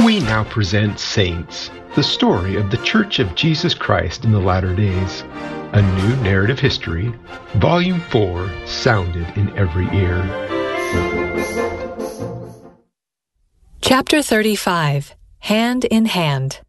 We now present Saints, the story of the Church of Jesus Christ in the Latter Days. A new narrative history, Volume 4, sounded in every ear. Chapter 35, Hand in Hand.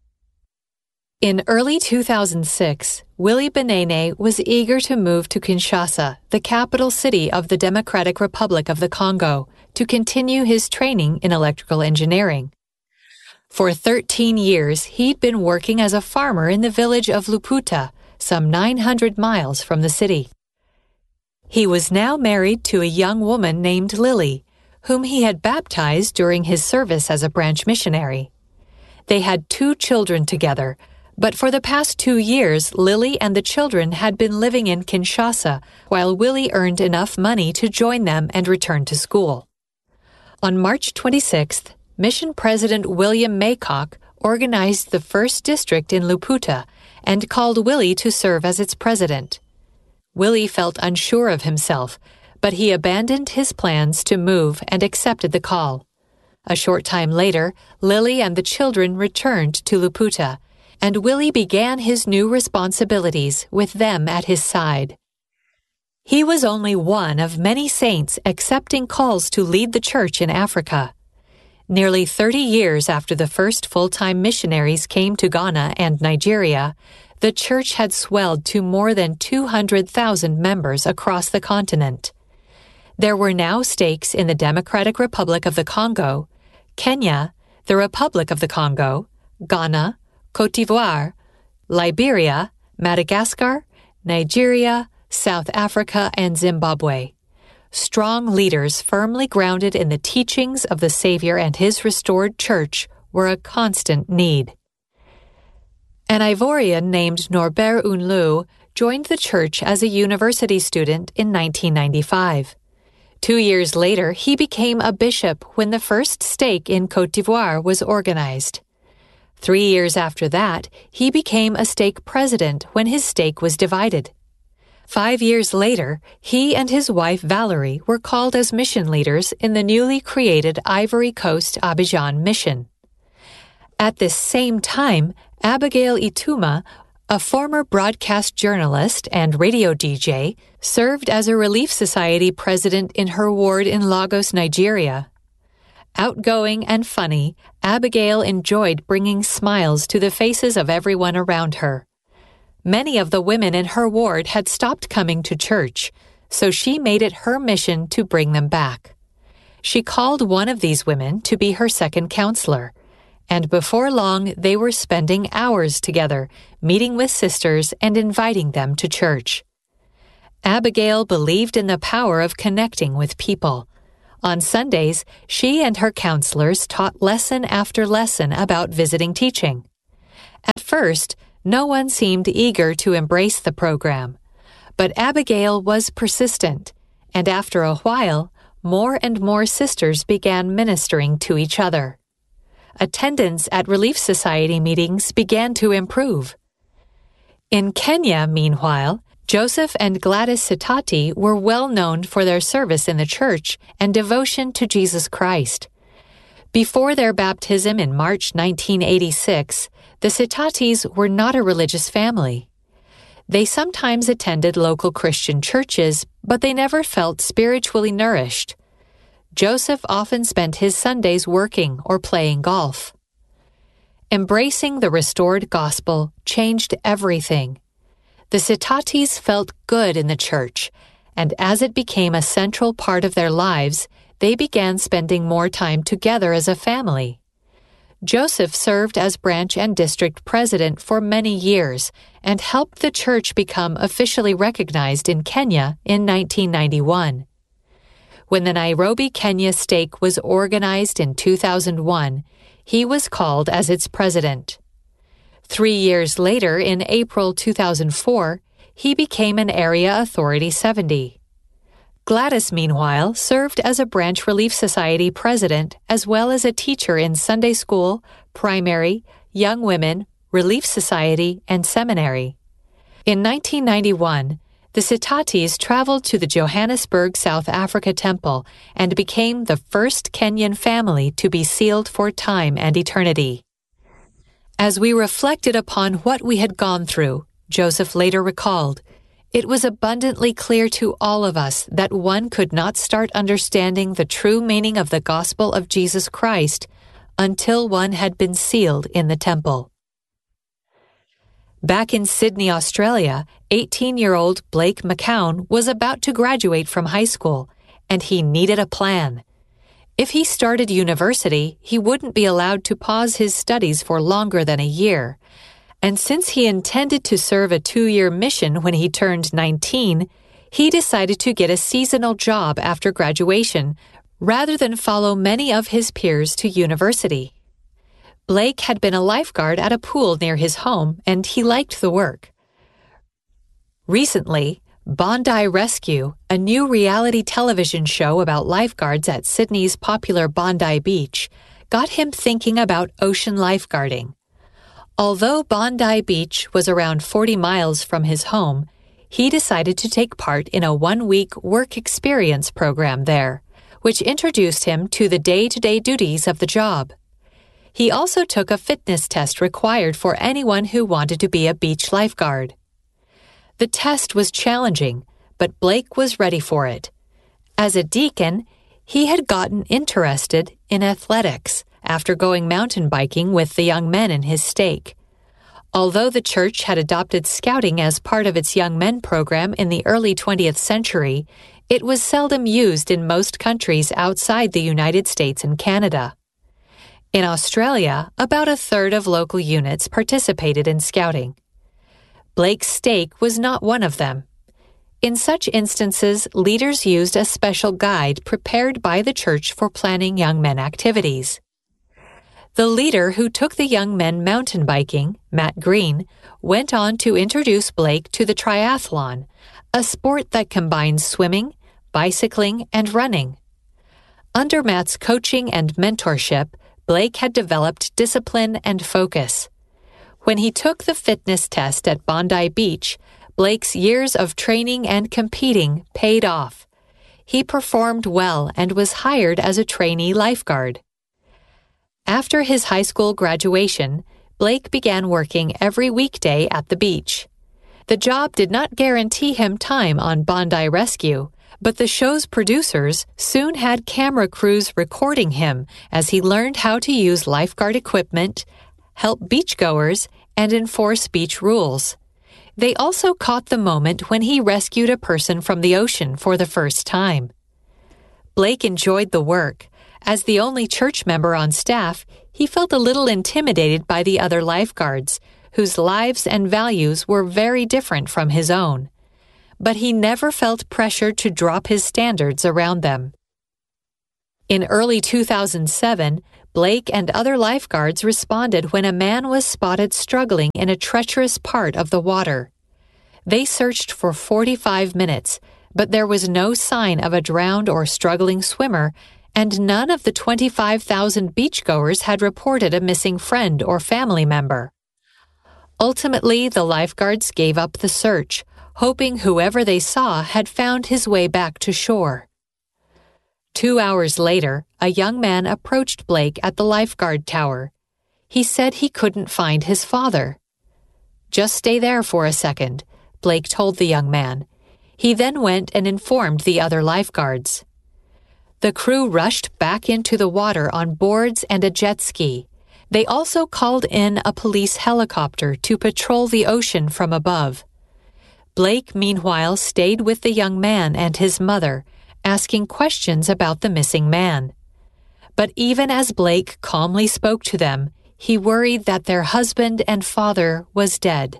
In early 2006, Willie Benene was eager to move to Kinshasa, the capital city of the Democratic Republic of the Congo, to continue his training in electrical engineering. For 13 years, he'd been working as a farmer in the village of Luputa, some 900 miles from the city. He was now married to a young woman named Lily, whom he had baptized during his service as a branch missionary. They had 2 children together, but for the past 2 years, Lily and the children had been living in Kinshasa, while Willie earned enough money to join them and return to school. On March 26th, Mission President William Maycock organized the first district in Luputa and called Willie to serve as its president. Willie felt unsure of himself, but he abandoned his plans to move and accepted the call. A short time later, Lily and the children returned to Luputa, and Willie began his new responsibilities with them at his side. He was only one of many saints accepting calls to lead the church in Africa. Nearly 30 years after the first full-time missionaries came to Ghana and Nigeria, the church had swelled to more than 200,000 members across the continent. There were now stakes in the Democratic Republic of the Congo, Kenya, the Republic of the Congo, Ghana, Côte d'Ivoire, Liberia, Madagascar, Nigeria, South Africa, and Zimbabwe. Strong leaders firmly grounded in the teachings of the Savior and his restored church were a constant need. An Ivorian named Norbert Unlu joined the church as a university student in 1995. 2 years later, he became a bishop when the first stake in Côte d'Ivoire was organized. 3 years after that, he became a stake president when his stake was divided. 5 years later, he and his wife Valerie were called as mission leaders in the newly created Ivory Coast Abidjan mission. At this same time, Abigail Ituma, a former broadcast journalist and radio DJ, served as a Relief Society president in her ward in Lagos, Nigeria. Outgoing and funny, Abigail enjoyed bringing smiles to the faces of everyone around her. Many of the women in her ward had stopped coming to church, so she made it her mission to bring them back. She called one of these women to be her second counselor, and before long they were spending hours together, meeting with sisters and inviting them to church. Abigail believed in the power of connecting with people. On Sundays, she and her counselors taught lesson after lesson about visiting teaching. At first, no one seemed eager to embrace the program, but Abigail was persistent, and after a while, more and more sisters began ministering to each other. Attendance at Relief Society meetings began to improve. In Kenya, meanwhile, Joseph and Gladys Sitati were well known for their service in the church and devotion to Jesus Christ. Before their baptism in March 1986, the Sitatis were not a religious family. They sometimes attended local Christian churches, but they never felt spiritually nourished. Joseph often spent his Sundays working or playing golf. Embracing the restored gospel changed everything. The Sitatis felt good in the church, and as it became a central part of their lives, they began spending more time together as a family. Joseph served as branch and district president for many years and helped the church become officially recognized in Kenya in 1991. When the Nairobi, Kenya stake was organized in 2001, he was called as its president. 3 years later, in April 2004, he became an Area Authority 70. Gladys, meanwhile, served as a Branch Relief Society president as well as a teacher in Sunday school, primary, young women, Relief Society, and seminary. In 1991, the Sitatis traveled to the Johannesburg, South Africa temple and became the first Kenyan family to be sealed for time and eternity. As we reflected upon what we had gone through, Joseph later recalled, it was abundantly clear to all of us that one could not start understanding the true meaning of the gospel of Jesus Christ until one had been sealed in the temple. Back in Sydney, Australia, 18-year-old Blake McCown was about to graduate from high school, and he needed a plan. If he started university, he wouldn't be allowed to pause his studies for longer than a year. And since he intended to serve a 2-year mission when he turned 19, he decided to get a seasonal job after graduation, rather than follow many of his peers to university. Blake had been a lifeguard at a pool near his home, and he liked the work. Recently, Bondi Rescue, a new reality television show about lifeguards at Sydney's popular Bondi Beach, got him thinking about ocean lifeguarding. Although Bondi Beach was around 40 miles from his home, he decided to take part in a 1-week work experience program there, which introduced him to the day-to-day duties of the job. He also took a fitness test required for anyone who wanted to be a beach lifeguard. The test was challenging, but Blake was ready for it. As a deacon, he had gotten interested in athletics after going mountain biking with the young men in his stake. Although the church had adopted scouting as part of its young men program in the early 20th century, it was seldom used in most countries outside the United States and Canada. In Australia, about a third of local units participated in scouting. Blake's stake was not one of them. In such instances, leaders used a special guide prepared by the church for planning young men activities. The leader who took the young men mountain biking, Matt Green, went on to introduce Blake to the triathlon, a sport that combines swimming, bicycling, and running. Under Matt's coaching and mentorship, Blake had developed discipline and focus. When he took the fitness test at Bondi Beach, Blake's years of training and competing paid off. He performed well and was hired as a trainee lifeguard. After his high school graduation, Blake began working every weekday at the beach. The job did not guarantee him time on Bondi Rescue, but the show's producers soon had camera crews recording him as he learned how to use lifeguard equipment, help beachgoers, and enforce beach rules. They also caught the moment when he rescued a person from the ocean for the first time. Blake enjoyed the work. As the only church member on staff, he felt a little intimidated by the other lifeguards, whose lives and values were very different from his own. But he never felt pressure to drop his standards around them. In early 2007, Blake and other lifeguards responded when a man was spotted struggling in a treacherous part of the water. They searched for 45 minutes, but there was no sign of a drowned or struggling swimmer, and none of the 25,000 beachgoers had reported a missing friend or family member. Ultimately, the lifeguards gave up the search, hoping whoever they saw had found his way back to shore. 2 hours later, a young man approached Blake at the lifeguard tower. He said he couldn't find his father. "Just stay there for a second," Blake told the young man. He then went and informed the other lifeguards. The crew rushed back into the water on boards and a jet ski. They also called in a police helicopter to patrol the ocean from above. Blake, meanwhile, stayed with the young man and his mother, asking questions about the missing man. But even as Blake calmly spoke to them, he worried that their husband and father was dead.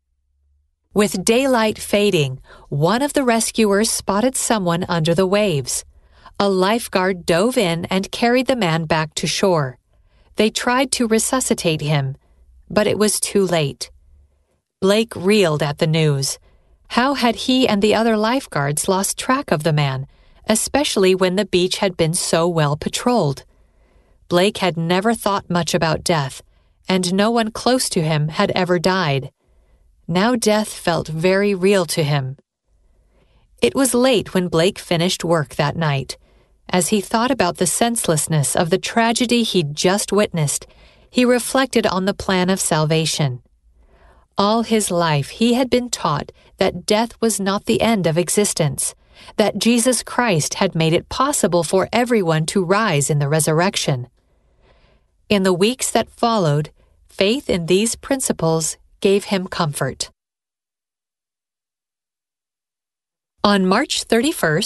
With daylight fading, one of the rescuers spotted someone under the waves. A lifeguard dove in and carried the man back to shore. They tried to resuscitate him, but it was too late. Blake reeled at the news. How had he and the other lifeguards lost track of the man, especially when the beach had been so well patrolled? Blake had never thought much about death, and no one close to him had ever died. Now death felt very real to him. It was late when Blake finished work that night. As he thought about the senselessness of the tragedy he'd just witnessed, he reflected on the plan of salvation. All his life he had been taught that death was not the end of existence, that Jesus Christ had made it possible for everyone to rise in the resurrection. In the weeks that followed, faith in these principles gave him comfort. On March 31,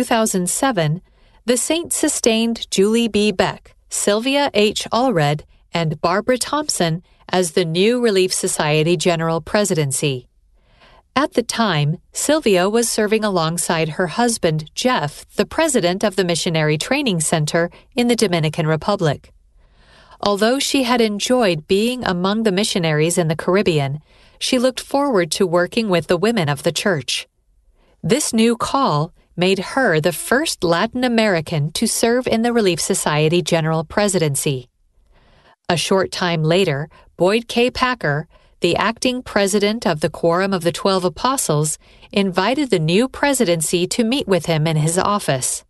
2007, the saints sustained Julie B. Beck, Sylvia H. Allred, and Barbara Thompson as the new Relief Society General Presidency. At the time, Sylvia was serving alongside her husband, Jeff, the president of the Missionary Training Center in the Dominican Republic. Although she had enjoyed being among the missionaries in the Caribbean, she looked forward to working with the women of the church. This new call made her the first Latin American to serve in the Relief Society General Presidency. A short time later, Boyd K. Packer, the acting president of the Quorum of the 12 Apostles, invited the new presidency to meet with him in his office.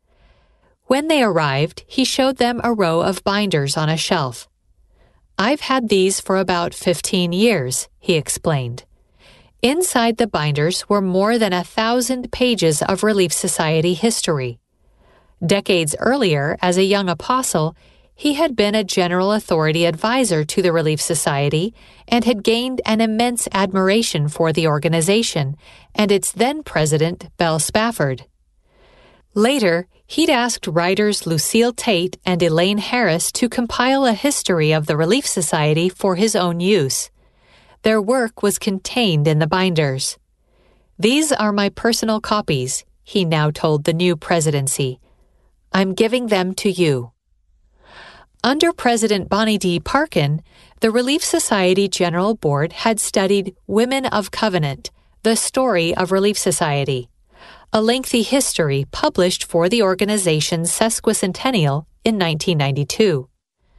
When they arrived, he showed them a row of binders on a shelf. "I've had these for about 15 years," he explained. Inside the binders were more than 1,000 pages of Relief Society history. Decades earlier, as a young apostle, he had been a general authority advisor to the Relief Society and had gained an immense admiration for the organization and its then-president, Belle Spafford. Later, he'd asked writers Lucille Tate and Elaine Harris to compile a history of the Relief Society for his own use. Their work was contained in the binders. "These are my personal copies," he now told the new presidency. "I'm giving them to you." Under President Bonnie D. Parkin, the Relief Society General Board had studied Women of Covenant, the Story of Relief Society, a lengthy history published for the organization's sesquicentennial in 1992.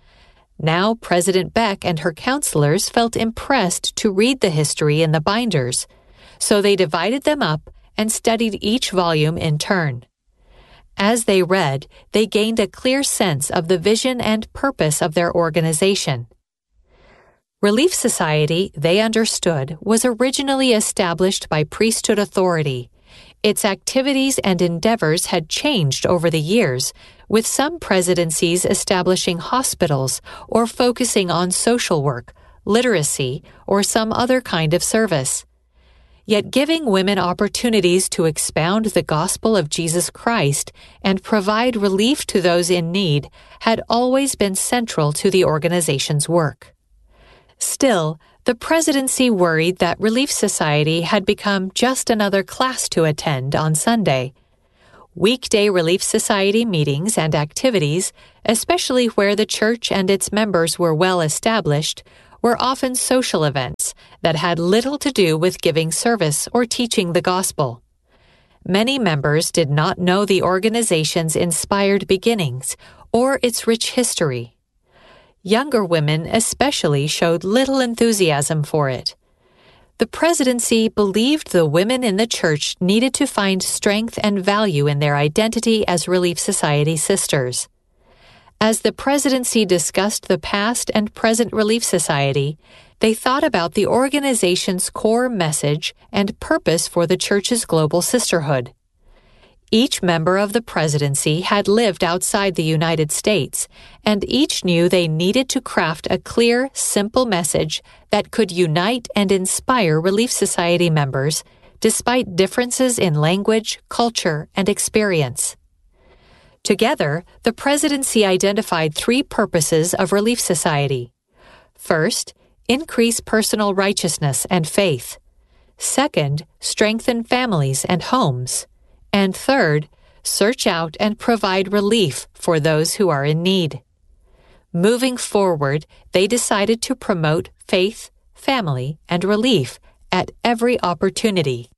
Now President Beck and her counselors felt impressed to read the history in the binders, so they divided them up and studied each volume in turn. As they read, they gained a clear sense of the vision and purpose of their organization. Relief Society, they understood, was originally established by priesthood authority. Its activities and endeavors had changed over the years, with some presidencies establishing hospitals or focusing on social work, literacy, or some other kind of service. Yet giving women opportunities to expound the gospel of Jesus Christ and provide relief to those in need had always been central to the organization's work. Still, the presidency worried that Relief Society had become just another class to attend on Sunday. Weekday Relief Society meetings and activities, especially where the church and its members were well established, were often social events that had little to do with giving service or teaching the gospel. Many members did not know the organization's inspired beginnings or its rich history. Younger women especially showed little enthusiasm for it. The presidency believed the women in the church needed to find strength and value in their identity as Relief Society sisters. As the presidency discussed the past and present Relief Society, they thought about the organization's core message and purpose for the church's global sisterhood. Each member of the presidency had lived outside the United States, and each knew they needed to craft a clear, simple message that could unite and inspire Relief Society members, despite differences in language, culture, and experience. Together, the presidency identified 3 purposes of Relief Society. First, increase personal righteousness and faith. Second, strengthen families and homes. And third, search out and provide relief for those who are in need. Moving forward, they decided to promote faith, family, and relief at every opportunity.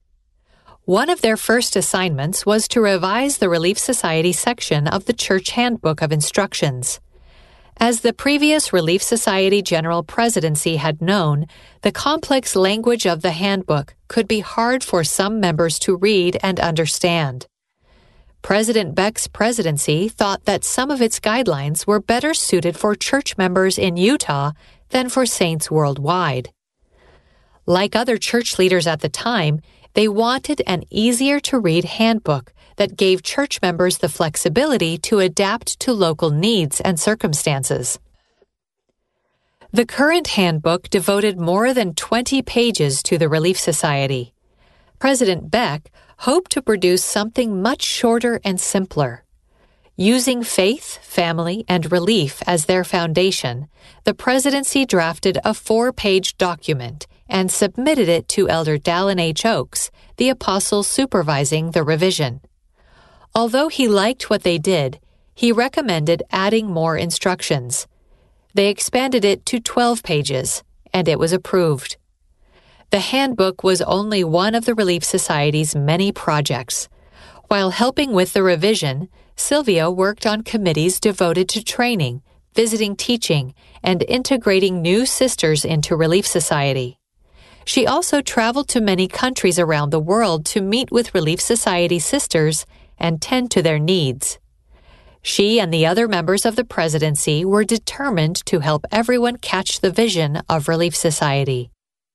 One of their first assignments was to revise the Relief Society section of the Church Handbook of Instructions. As the previous Relief Society General Presidency had known, the complex language of the handbook could be hard for some members to read and understand. President Beck's presidency thought that some of its guidelines were better suited for church members in Utah than for saints worldwide. Like other church leaders at the time, they wanted an easier-to-read handbook that gave church members the flexibility to adapt to local needs and circumstances. The current handbook devoted more than 20 pages to the Relief Society. President Beck hoped to produce something much shorter and simpler. Using faith, family, and relief as their foundation, the presidency drafted a 4-page document and submitted it to Elder Dallin H. Oaks, the apostle supervising the revision. Although he liked what they did, he recommended adding more instructions. They expanded it to 12 pages, and it was approved. The handbook was only one of the Relief Society's many projects. While helping with the revision, Sylvia worked on committees devoted to training, visiting teaching, and integrating new sisters into Relief Society. She also traveled to many countries around the world to meet with Relief Society sisters and tend to their needs. She and the other members of the presidency were determined to help everyone catch the vision of Relief Society.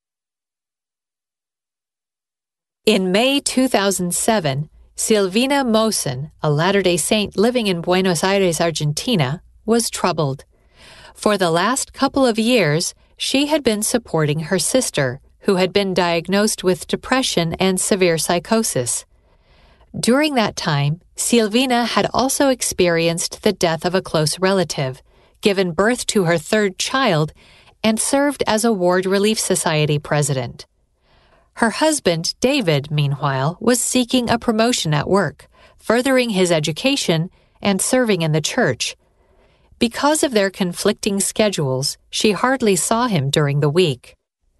In May 2007, Silvina Mosen, a Latter-day Saint living in Buenos Aires, Argentina, was troubled. For the last couple of years, she had been supporting her sister, who had been diagnosed with depression and severe psychosis. During that time, Silvina had also experienced the death of a close relative, given birth to her third child, and served as a Ward Relief Society president. Her husband, David, meanwhile, was seeking a promotion at work, furthering his education and serving in the church. Because of their conflicting schedules, she hardly saw him during the week.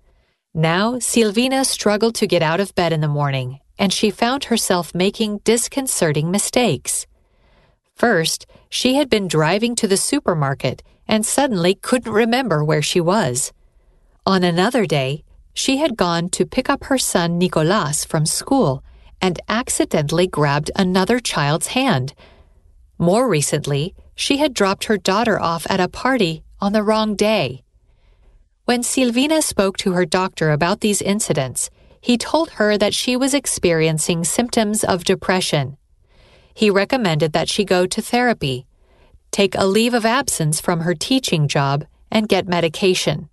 Now, Silvina struggled to get out of bed in the morning, and she found herself making disconcerting mistakes. First, she had been driving to the supermarket and suddenly couldn't remember where she was. On another day, she had gone to pick up her son Nicolas from school and accidentally grabbed another child's hand. More recently, she had dropped her daughter off at a party on the wrong day. When Silvina spoke to her doctor about these incidents, he told her that she was experiencing symptoms of depression. He recommended that she go to therapy, take a leave of absence from her teaching job, and get medication.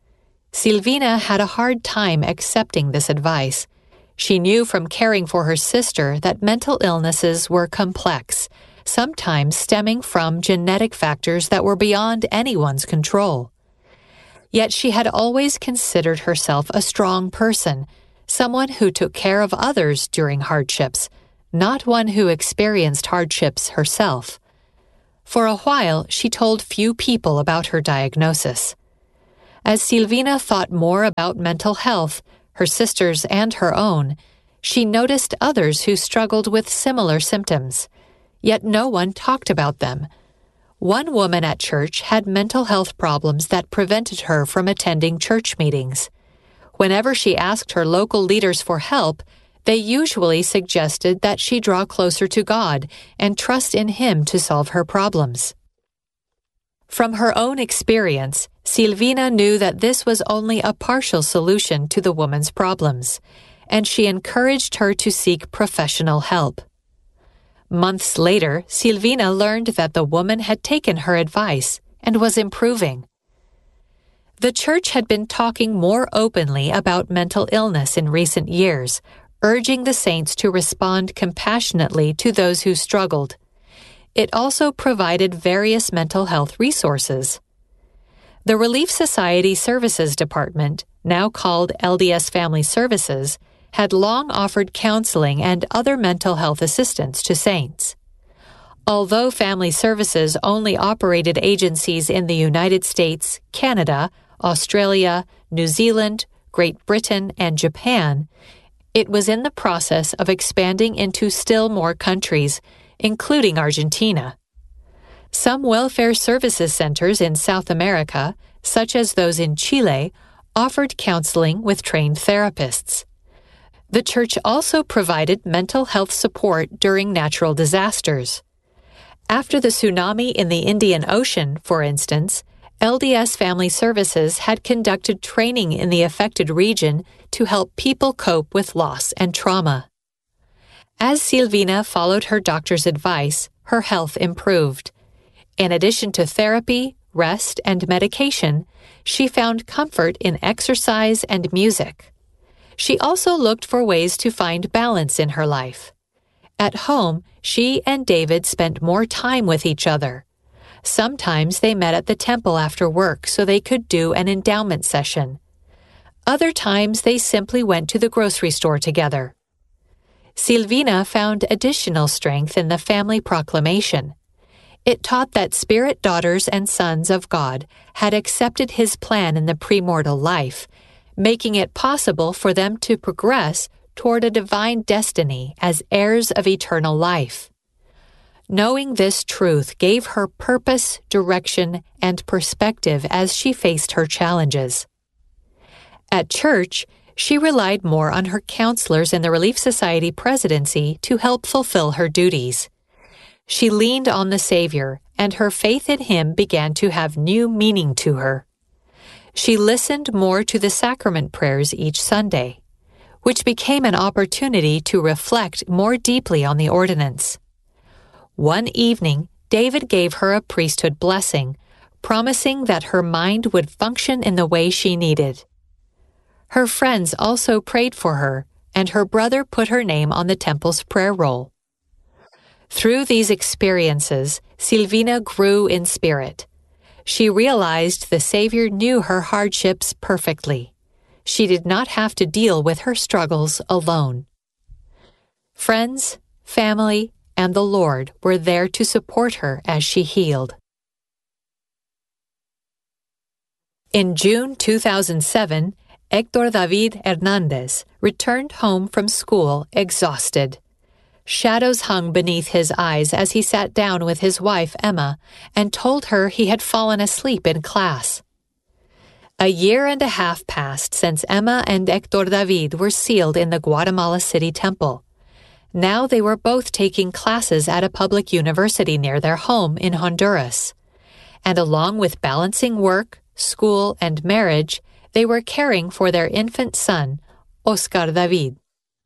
Silvina had a hard time accepting this advice. She knew from caring for her sister that mental illnesses were complex, sometimes stemming from genetic factors that were beyond anyone's control. Yet she had always considered herself a strong person, someone who took care of others during hardships, not one who experienced hardships herself. For a while, she told few people about her diagnosis. As Silvina thought more about mental health, her sister's and her own, she noticed others who struggled with similar symptoms. Yet no one talked about them. One woman at church had mental health problems that prevented her from attending church meetings. Whenever she asked her local leaders for help, they usually suggested that she draw closer to God and trust in Him to solve her problems. From her own experience, Silvina knew that this was only a partial solution to the woman's problems, and she encouraged her to seek professional help. Months later, Silvina learned that the woman had taken her advice and was improving. The church had been talking more openly about mental illness in recent years, urging the saints to respond compassionately to those who struggled. It also provided various mental health resources. The Relief Society Services Department, now called LDS Family Services, had long offered counseling and other mental health assistance to saints. Although Family Services only operated agencies in the United States, Canada, Australia, New Zealand, Great Britain, and Japan, it was in the process of expanding into still more countries, including Argentina. Some welfare services centers in South America, such as those in Chile, offered counseling with trained therapists. The church also provided mental health support during natural disasters. After the tsunami in the Indian Ocean, for instance, LDS Family Services had conducted training in the affected region to help people cope with loss and trauma. As Silvina followed her doctor's advice, her health improved. In addition to therapy, rest, and medication, she found comfort in exercise and music. She also looked for ways to find balance in her life. At home, she and David spent more time with each other. Sometimes they met at the temple after work so they could do an endowment session. Other times they simply went to the grocery store together. Silvina found additional strength in the family proclamation. It taught that spirit daughters and sons of God had accepted His plan in the premortal life, making it possible for them to progress toward a divine destiny as heirs of eternal life. Knowing this truth gave her purpose, direction, and perspective as she faced her challenges. At church, she relied more on her counselors in the Relief Society presidency to help fulfill her duties. She leaned on the Savior, and her faith in Him began to have new meaning to her. She listened more to the sacrament prayers each Sunday, which became an opportunity to reflect more deeply on the ordinance. One evening, David gave her a priesthood blessing, promising that her mind would function in the way she needed. Her friends also prayed for her, and her brother put her name on the temple's prayer roll. Through these experiences, Silvina grew in spirit. She realized the Savior knew her hardships perfectly. She did not have to deal with her struggles alone. Friends, family, and the Lord were there to support her as she healed. In June 2007, Héctor David Hernández returned home from school exhausted. Shadows hung beneath his eyes as he sat down with his wife, Emma, and told her he had fallen asleep in class. A year and a half passed since Emma and Héctor David were sealed in the Guatemala City Temple. Now they were both taking classes at a public university near their home in Honduras. And along with balancing work, school, and marriage, they were caring for their infant son, Oscar David.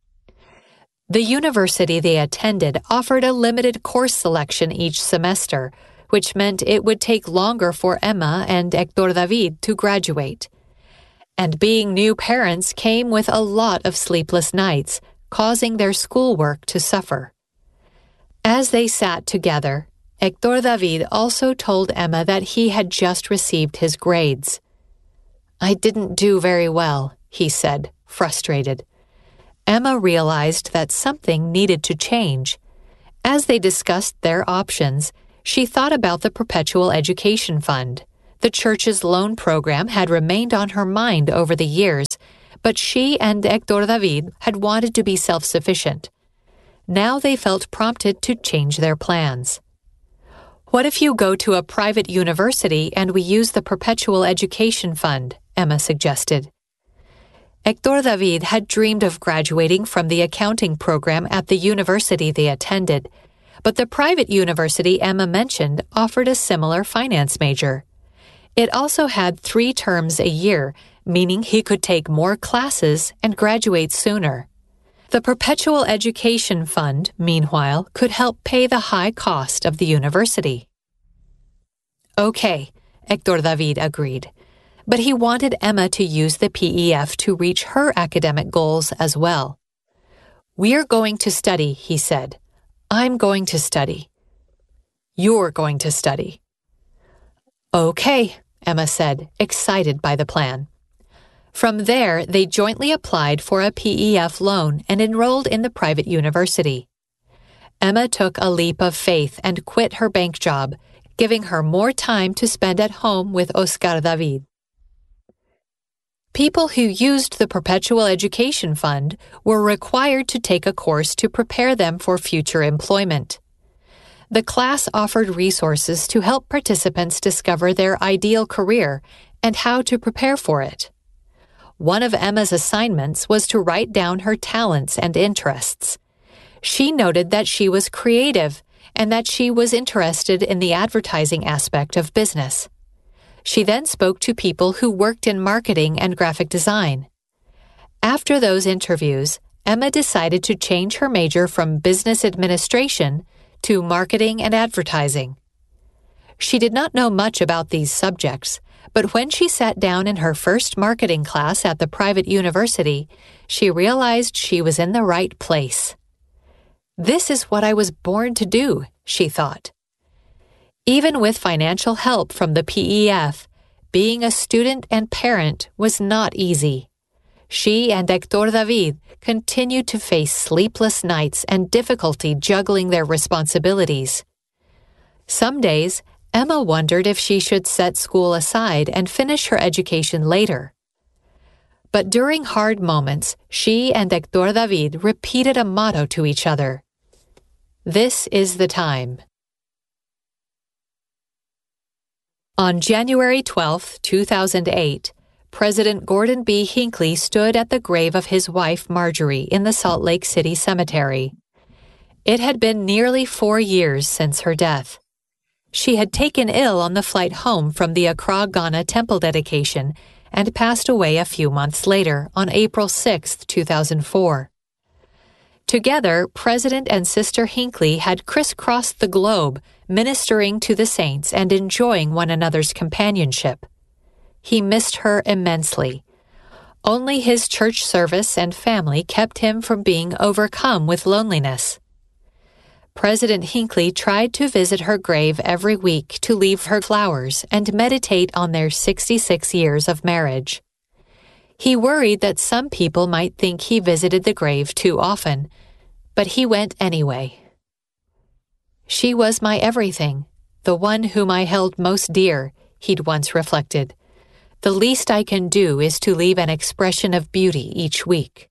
The university they attended offered a limited course selection each semester, which meant it would take longer for Emma and Héctor David to graduate. And being new parents came with a lot of sleepless nights, causing their schoolwork to suffer. As they sat together, Héctor David also told Emma that he had just received his grades. "I didn't do very well," he said, frustrated. Emma realized that something needed to change. As they discussed their options, she thought about the Perpetual Education Fund. The church's loan program had remained on her mind over the years, but she and Héctor David had wanted to be self-sufficient. Now they felt prompted to change their plans. "What if you go to a private university and we use the Perpetual Education Fund?" Emma suggested. Héctor David had dreamed of graduating from the accounting program at the university they attended, but the private university Emma mentioned offered a similar finance major. It also had 3 terms a year, meaning he could take more classes and graduate sooner. The Perpetual Education Fund, meanwhile, could help pay the high cost of the university. Okay, Héctor David agreed. But he wanted Emma to use the PEF to reach her academic goals as well. "We're going to study," he said. "I'm going to study. You're going to study." "Okay," Emma said, excited by the plan. From there, they jointly applied for a PEF loan and enrolled in the private university. Emma took a leap of faith and quit her bank job, giving her more time to spend at home with Oscar David. People who used the Perpetual Education Fund were required to take a course to prepare them for future employment. The class offered resources to help participants discover their ideal career and how to prepare for it. One of Emma's assignments was to write down her talents and interests. She noted that she was creative and that she was interested in the advertising aspect of business. She then spoke to people who worked in marketing and graphic design. After those interviews, Emma decided to change her major from business administration to marketing and advertising. She did not know much about these subjects, but when she sat down in her first marketing class at the private university, she realized she was in the right place. This is what I was born to do, she thought. Even with financial help from the PEF, being a student and parent was not easy. She and Héctor David continued to face sleepless nights and difficulty juggling their responsibilities. Some days, Emma wondered if she should set school aside and finish her education later. But during hard moments, she and Héctor David repeated a motto to each other: "This is the time." On January 12, 2008, President Gordon B. Hinckley stood at the grave of his wife Marjorie in the Salt Lake City Cemetery. It had been nearly 4 years since her death. She had taken ill on the flight home from the Accra, Ghana temple dedication and passed away a few months later on April 6, 2004. Together, President and Sister Hinckley had crisscrossed the globe, ministering to the saints and enjoying one another's companionship. He missed her immensely. Only his church service and family kept him from being overcome with loneliness. President Hinckley tried to visit her grave every week to leave her flowers and meditate on their 66 years of marriage. He worried that some people might think he visited the grave too often, but he went anyway. "She was my everything, the one whom I held most dear," he'd once reflected. "The least I can do is to leave an expression of beauty each week."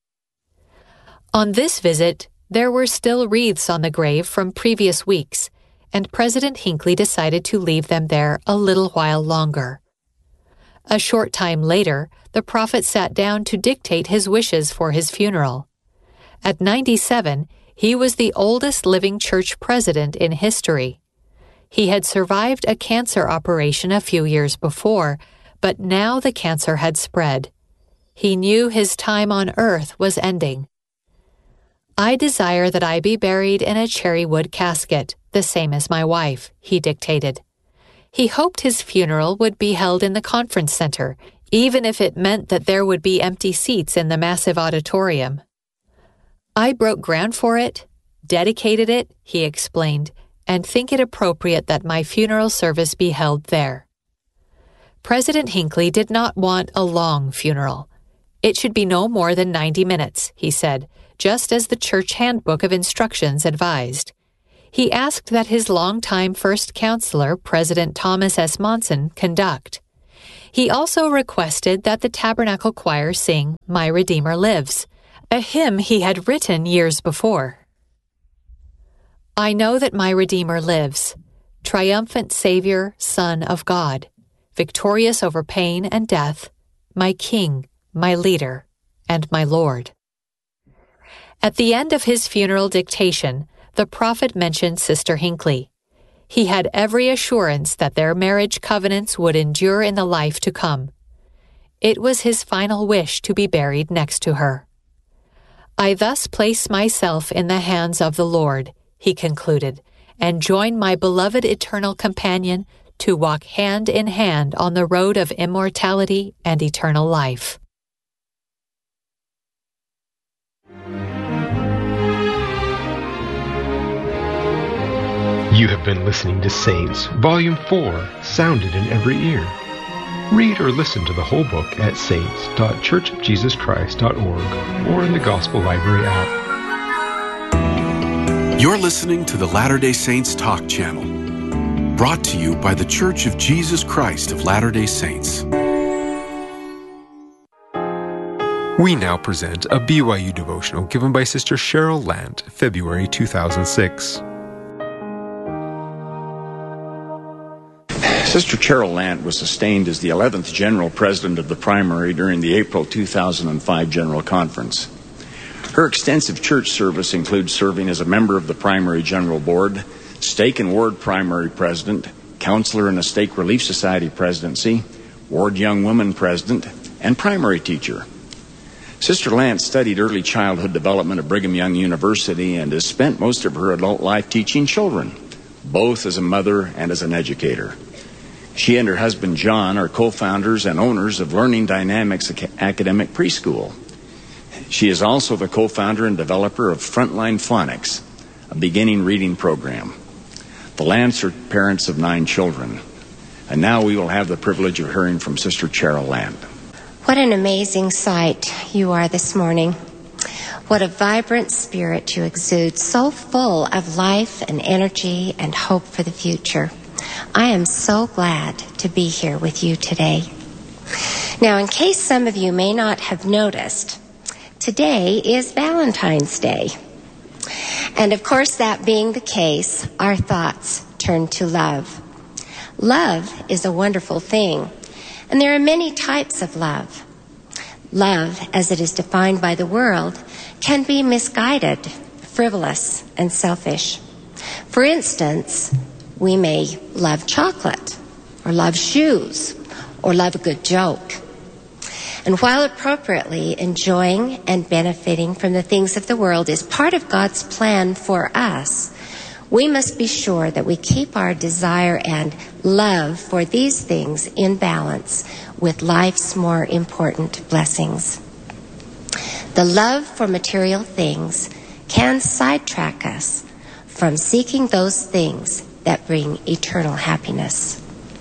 On this visit, there were still wreaths on the grave from previous weeks, and President Hinckley decided to leave them there a little while longer. A short time later, the prophet sat down to dictate his wishes for his funeral. At 97, he was the oldest living church president in history. He had survived a cancer operation a few years before, but now the cancer had spread. He knew his time on earth was ending. "I desire that I be buried in a cherry wood casket, the same as my wife," he dictated. He hoped his funeral would be held in the conference center, even if it meant that there would be empty seats in the massive auditorium. "I broke ground for it, dedicated it," he explained, "and think it appropriate that my funeral service be held there." President Hinckley did not want a long funeral. "It should be no more than 90 minutes, he said, just as the church handbook of instructions advised. He asked that his longtime first counselor, President Thomas S. Monson, conduct. He also requested that the Tabernacle Choir sing "My Redeemer Lives," a hymn he had written years before. "I know that my Redeemer lives, triumphant Savior, Son of God, victorious over pain and death, my King, my Leader, and my Lord." At the end of his funeral dictation, the prophet mentioned Sister Hinckley. He had every assurance that their marriage covenants would endure in the life to come. It was his final wish to be buried next to her. "I thus place myself in the hands of the Lord," he concluded, "and join my beloved eternal companion to walk hand in hand on the road of immortality and eternal life." You have been listening to Saints, Volume 4, Sounded in Every Ear. Read or listen to the whole book at saints.churchofjesuschrist.org or in the Gospel Library app. You're listening to the Latter-day Saints Talk Channel, brought to you by the Church of Jesus Christ of Latter-day Saints. We now present a BYU devotional given by Sister Cheryl Land, February 2006. Sister Cheryl Lant was sustained as the 11th General President of the Primary during the April 2005 General Conference. Her extensive church service includes serving as a member of the Primary General Board, Stake and Ward Primary President, Counselor in a Stake Relief Society Presidency, Ward Young Women President, and Primary Teacher. Sister Lant studied early childhood development at Brigham Young University and has spent most of her adult life teaching children, both as a mother and as an educator. She and her husband John are co-founders and owners of Learning Dynamics Academic Preschool. She is also the co-founder and developer of Frontline Phonics, a beginning reading program. The Lants are parents of 9 children. And now we will have the privilege of hearing from Sister Cheryl Lant. What an amazing sight you are this morning. What a vibrant spirit you exude, so full of life and energy and hope for the future. I am so glad to be here with you today. Now, in case some of you may not have noticed, today is Valentine's Day. And of course, that being the case, our thoughts turn to love. Love is a wonderful thing, and there are many types of love. Love, as it is defined by the world, can be misguided, frivolous, and selfish. For instance, we may love chocolate, or love shoes, or love a good joke. And while appropriately enjoying and benefiting from the things of the world is part of God's plan for us, we must be sure that we keep our desire and love for these things in balance with life's more important blessings. The love for material things can sidetrack us from seeking those things that bring eternal happiness.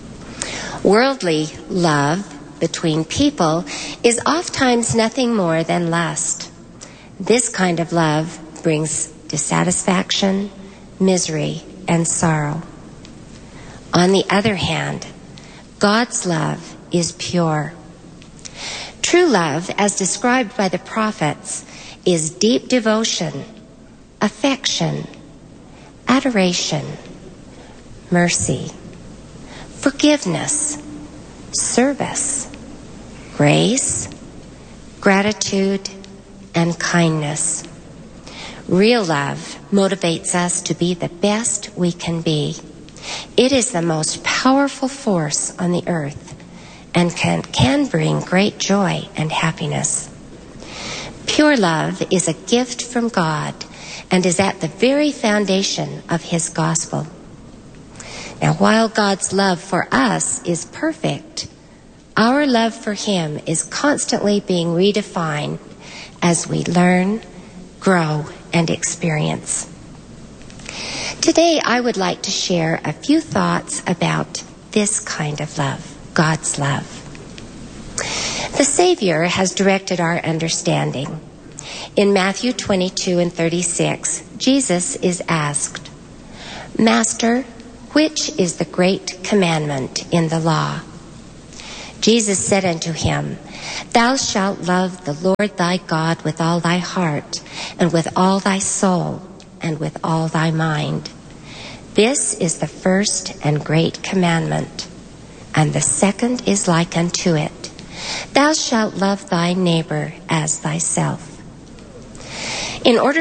Worldly love between people is oftentimes nothing more than lust. This kind of love brings dissatisfaction, misery, and sorrow. On the other hand, God's love is pure. True love, as described by the prophets, is deep devotion, affection, adoration, mercy, forgiveness, service, grace, gratitude, and kindness. Real love motivates us to be the best we can be. It is the most powerful force on the earth and can bring great joy and happiness. Pure love is a gift from God and is at the very foundation of His gospel. Now, while God's love for us is perfect, our love for Him is constantly being redefined as we learn, grow, and experience. Today, I would like to share a few thoughts about this kind of love, God's love. The Savior has directed our understanding. In Matthew 22 and 36, Jesus is asked, "Master, which is the great commandment in the law?" Jesus said unto him, "Thou shalt love the Lord thy God with all thy heart, and with all thy soul, and with all thy mind. This is the first and great commandment. And the second is like unto it. Thou shalt love thy neighbor as thyself." In order